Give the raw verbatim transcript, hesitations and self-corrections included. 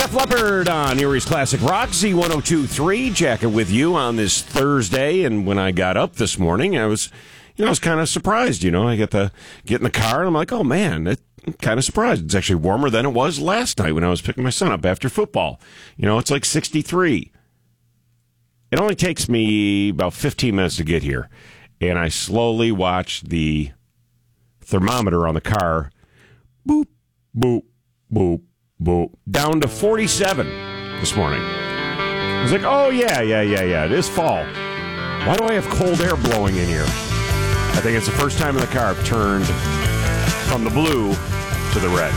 Def Leppard on Erie's Classic Rock, Z one oh two point three. Jacket with you on this Thursday, and when I got up this morning, I was, you know, I was kind of surprised. You know, I get the get in the car, and I'm like, oh man, it, I'm kind of surprised. It's actually warmer than it was last night when I was picking my son up after football. You know, it's like sixty-three. It only takes me about fifteen minutes to get here, and I slowly watch the thermometer on the car, boop, boop, boop, boop, down to forty-seven this morning. I was like, oh, yeah, yeah, yeah, yeah, it is fall. Why do I have cold air blowing in here? I think it's the first time in the car I've turned from the blue to the red.